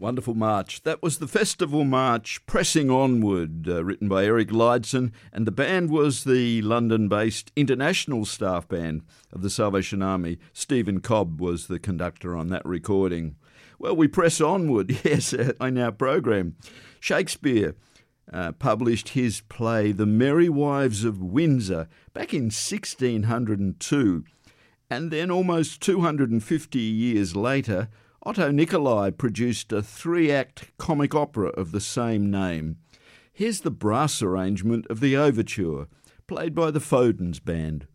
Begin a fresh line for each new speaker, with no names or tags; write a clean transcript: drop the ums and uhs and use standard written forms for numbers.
Wonderful march. That was the Festival March, Pressing Onward, written by Eric Lydson, and the band was the London-based international staff band of the Salvation Army. Stephen Cobb was the conductor on that recording. Well, we press onward, yes, in our program. Shakespeare published his play The Merry Wives of Windsor back in 1602, and then almost 250 years later, Otto Nicolai produced a three-act comic opera of the same name. Here's the brass arrangement of the overture, played by the Fodens Band.